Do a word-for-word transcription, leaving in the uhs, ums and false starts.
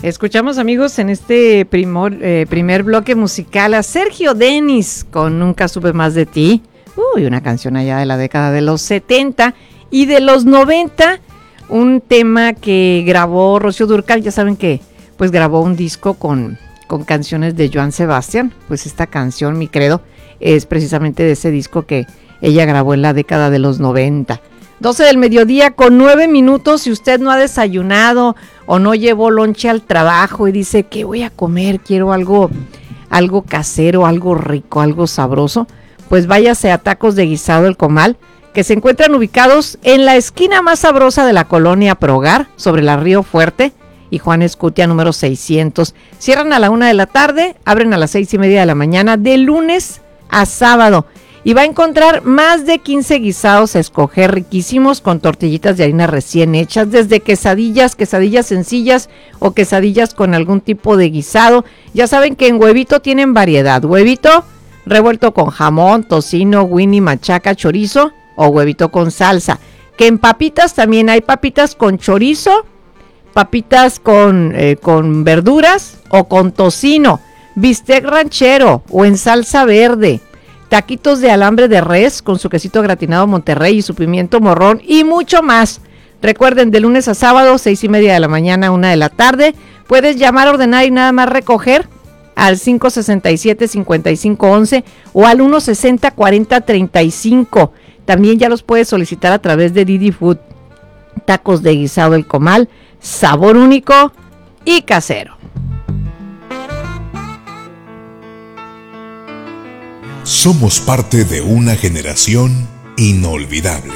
Escuchamos, amigos, en este primor, eh, primer bloque musical a Sergio Denis con Nunca supe más de ti. Uy, una canción allá de la década de los setenta y de los noventa, un tema que grabó Rocío Dúrcal. Ya saben que pues grabó un disco con, con canciones de Joan Sebastián. Pues esta canción, Mi Credo, es precisamente de ese disco que ella grabó en la década de los noventa. doce del mediodía con nueve minutos. Si usted no ha desayunado o no llevó lonche al trabajo y dice, ¿qué voy a comer? Quiero algo, algo casero, algo rico, algo sabroso, pues váyase a Tacos de Guisado El Comal, que se encuentran ubicados en la esquina más sabrosa de la colonia Progar, sobre la Río Fuerte y Juan Escutia número seiscientos. Cierran a la una de la tarde, abren a las seis y media de la mañana, de lunes a sábado. Y va a encontrar más de quince guisados a escoger, riquísimos, con tortillitas de harina recién hechas, desde quesadillas, quesadillas sencillas o quesadillas con algún tipo de guisado. Ya saben que en huevito tienen variedad. Huevito revuelto con jamón, tocino, winnie, machaca, chorizo o huevito con salsa. Que en papitas también hay papitas con chorizo, papitas con, eh, con verduras o con tocino, bistec ranchero o en salsa verde. Taquitos de alambre de res con su quesito gratinado Monterrey y su pimiento morrón y mucho más. Recuerden, de lunes a sábado, seis y media de la mañana, una de la tarde. Puedes llamar, ordenar y nada más recoger al cinco sesenta y siete, cincuenta y cinco once o al uno sesenta, cuarenta, treinta y cinco. También ya los puedes solicitar a través de Didi Food. Tacos de Guisado El Comal, sabor único y casero. Somos parte de una generación inolvidable.